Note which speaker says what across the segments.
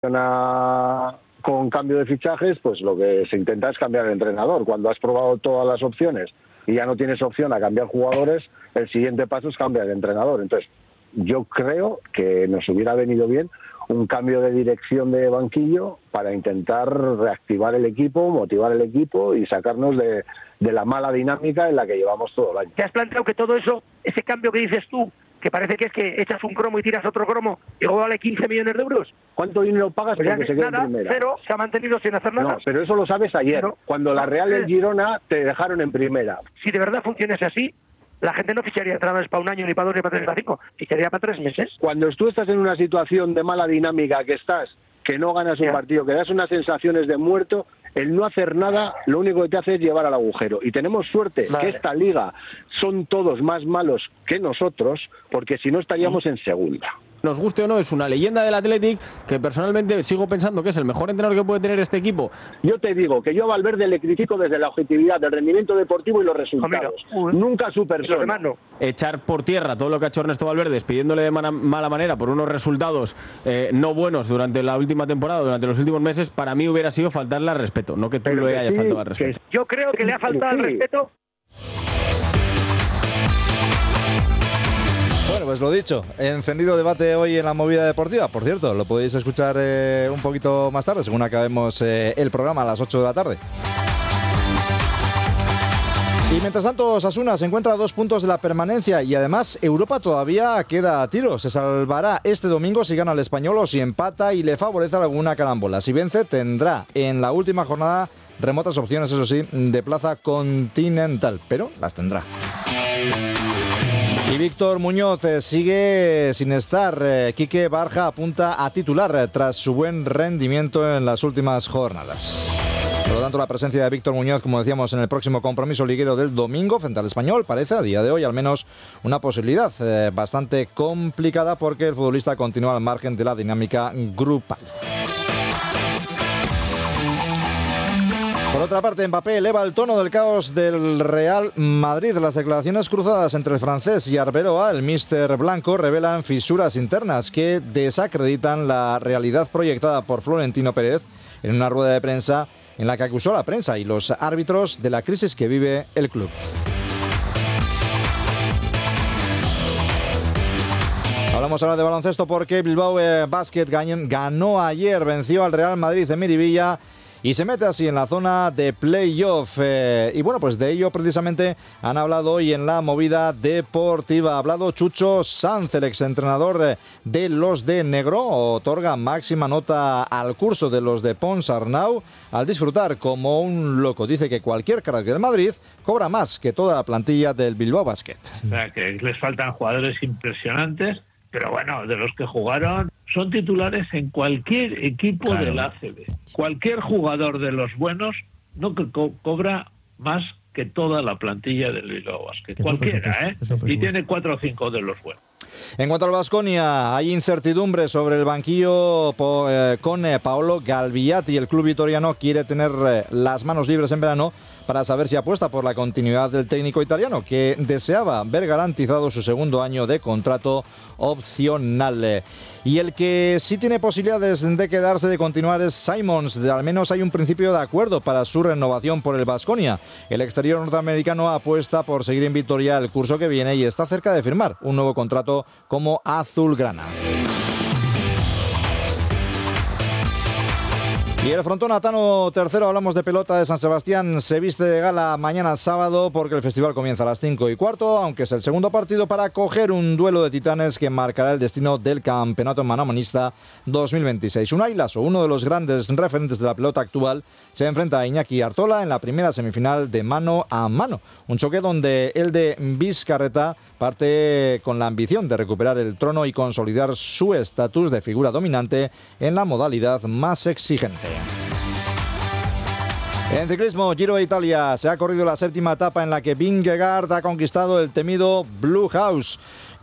Speaker 1: con cambio de fichajes, pues lo que se intenta es cambiar el entrenador. Cuando has probado todas las opciones y ya no tienes opción a cambiar jugadores, el siguiente paso es cambiar el entrenador. Entonces, yo creo que nos hubiera venido bien un cambio de dirección de banquillo para intentar reactivar el equipo, motivar el equipo y sacarnos de la mala dinámica en la que llevamos todo el año.
Speaker 2: ¿Te has planteado que todo eso, ese cambio que dices tú, que parece que es que echas un cromo y tiras otro cromo y luego vale 15 millones de euros?
Speaker 1: ¿Cuánto dinero pagas
Speaker 2: Pues
Speaker 1: porque se queda en primera?
Speaker 2: Cero, se ha mantenido sin hacer nada.
Speaker 1: No, pero eso lo sabes ayer, cuando la Real y el Girona te dejaron en primera.
Speaker 2: Si de verdad funcionase así, la gente no ficharía entrenadores para un año, ni para 2, ni para 3, ni para 5. Ficharía para 3 meses.
Speaker 1: Cuando tú estás en una situación de mala dinámica, que no ganas un partido, que das unas sensaciones de muerto, el no hacer nada, lo único que te hace es llevar al agujero. Y tenemos suerte que esta liga son todos más malos que nosotros, porque si no estaríamos en segunda.
Speaker 3: Nos guste o no, es una leyenda del Athletic que personalmente sigo pensando que es el mejor entrenador que puede tener este equipo.
Speaker 1: Yo te digo que yo a Valverde le critico desde la objetividad del rendimiento deportivo y los resultados. Nunca su persona.
Speaker 3: Echar por tierra todo lo que ha hecho Ernesto Valverde, despidiéndole de mala manera por unos resultados no buenos durante la última temporada, durante los últimos meses, para mí hubiera sido faltarle al respeto, no que tú le hayas faltado al respeto.
Speaker 2: Yo creo que le ha faltado al respeto.
Speaker 4: Bueno, pues lo dicho, encendido debate hoy en la Movida Deportiva. Por cierto, lo podéis escuchar un poquito más tarde, según acabemos el programa a las 8 de la tarde. Y mientras tanto, Osasuna se encuentra a 2 puntos de la permanencia y además Europa todavía queda a tiro. Se salvará este domingo si gana el Español o si empata y le favorece alguna carambola. Si vence, tendrá en la última jornada remotas opciones, eso sí, de plaza continental, pero las tendrá. Y Víctor Muñoz sigue sin estar. Quique Barja apunta a titular tras su buen rendimiento en las últimas jornadas. Por lo tanto, la presencia de Víctor Muñoz, como decíamos, en el próximo compromiso liguero del domingo frente al Español parece a día de hoy al menos una posibilidad bastante complicada porque el futbolista continúa al margen de la dinámica grupal. Por otra parte, Mbappé eleva el tono del caos del Real Madrid. Las declaraciones cruzadas entre el francés y Arbeloa, el míster blanco, revelan fisuras internas que desacreditan la realidad proyectada por Florentino Pérez en una rueda de prensa en la que acusó a la prensa y los árbitros de la crisis que vive el club. Hablamos ahora de baloncesto porque Bilbao Basket ganó ayer, venció al Real Madrid en Miribilla y se mete así en la zona de playoff. Y bueno, pues de ello precisamente han hablado hoy en la Movida Deportiva. Ha hablado Chucho Sanz, el exentrenador de los de Negro. Otorga máxima nota al curso de los de Ponsarnau al disfrutar como un loco. Dice que cualquier crack del Madrid cobra más que toda la plantilla del Bilbao Basket.
Speaker 5: O sea, que les faltan jugadores impresionantes, pero bueno, de los que jugaron son titulares en cualquier equipo de la ACB. Cualquier jugador de los buenos no cobra más que toda la plantilla del Bilbao Basket. Cualquiera, y tiene 4 o 5 de los buenos.
Speaker 4: En cuanto al Baskonia, hay incertidumbre sobre el banquillo con Paolo Galviati. El club vitoriano quiere tener las manos libres en verano para saber si apuesta por la continuidad del técnico italiano, que deseaba ver garantizado su segundo año de contrato opcional. Y el que sí tiene posibilidades de quedarse, de continuar, es Simons. Al menos hay un principio de acuerdo para su renovación por el Baskonia. El exterior norteamericano apuesta por seguir en Vitoria el curso que viene y está cerca de firmar un nuevo contrato como azulgrana. Y el frontón Atano tercero, hablamos de pelota de San Sebastián, se viste de gala mañana sábado porque el festival comienza a las 5:15, aunque es el segundo partido para coger un duelo de titanes que marcará el destino del campeonato manomanista 2026. Unai Laso, uno de los grandes referentes de la pelota actual, se enfrenta a Iñaki Artola en la primera semifinal de mano a mano. Un choque donde el de Vizcarreta parte con la ambición de recuperar el trono y consolidar su estatus de figura dominante en la modalidad más exigente. En ciclismo, Giro de Italia, se ha corrido la séptima etapa en la que Vingegaard ha conquistado el temido Blue House.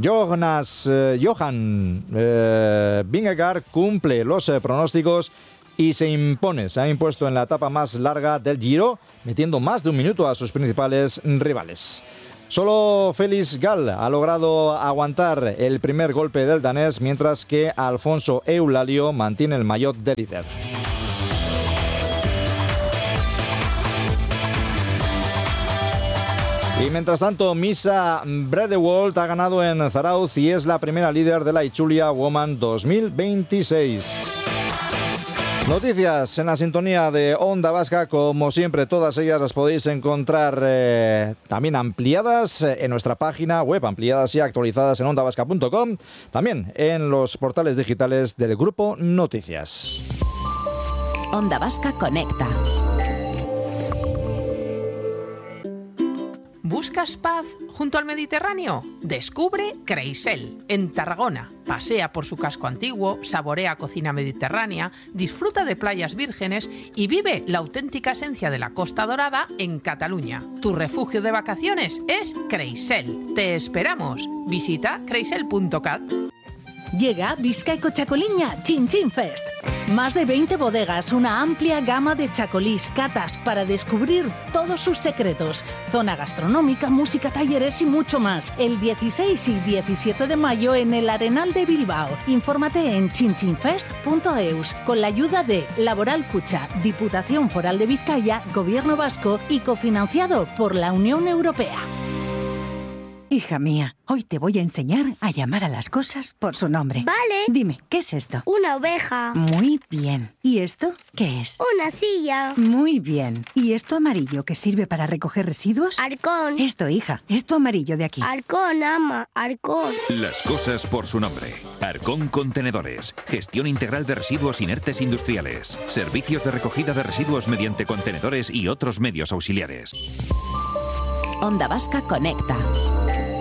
Speaker 4: Johan Vingegaard cumple los pronósticos y se ha impuesto en la etapa más larga del Giro, metiendo más de un minuto a sus principales rivales. Solo Félix Gall ha logrado aguantar el primer golpe del danés, mientras que Alfonso Eulalio mantiene el maillot de líder. Y mientras tanto, Misa Bredewold ha ganado en Zarauz y es la primera líder de la Itzulia Woman 2026. Noticias en la sintonía de Onda Vasca, como siempre, todas ellas las podéis encontrar también ampliadas en nuestra página web, ampliadas y actualizadas en ondavasca.com, también en los portales digitales del Grupo Noticias.
Speaker 6: Onda Vasca Conecta.
Speaker 7: ¿Buscas paz junto al Mediterráneo? Descubre Creisel, en Tarragona. Pasea por su casco antiguo, saborea cocina mediterránea, disfruta de playas vírgenes y vive la auténtica esencia de la Costa Dorada en Cataluña. Tu refugio de vacaciones es Creisel. ¡Te esperamos! Visita creisel.cat.
Speaker 8: Llega Bizkaiko Txakoliña Chin Chin Fest. Más de 20 bodegas, una amplia gama de chacolís, catas para descubrir todos sus secretos. Zona gastronómica, música, talleres y mucho más. El 16 y 17 de mayo en el Arenal de Bilbao. Infórmate en chinchinfest.eus con la ayuda de Laboral Cucha, Diputación Foral de Vizcaya, Gobierno Vasco y cofinanciado por la Unión Europea.
Speaker 9: Hija mía, hoy te voy a enseñar a llamar a las cosas por su nombre.
Speaker 10: Vale.
Speaker 9: Dime, ¿qué es esto?
Speaker 10: Una oveja.
Speaker 9: Muy bien. ¿Y esto qué es?
Speaker 10: Una silla.
Speaker 9: Muy bien. ¿Y esto amarillo que sirve para recoger residuos?
Speaker 10: Arcón.
Speaker 9: Esto, hija, esto amarillo de aquí.
Speaker 10: Arcón, ama, Arcón.
Speaker 11: Las cosas por su nombre. Arcón Contenedores. Gestión integral de residuos inertes industriales. Servicios de recogida de residuos mediante contenedores y otros medios auxiliares.
Speaker 6: Onda Vasca Conecta.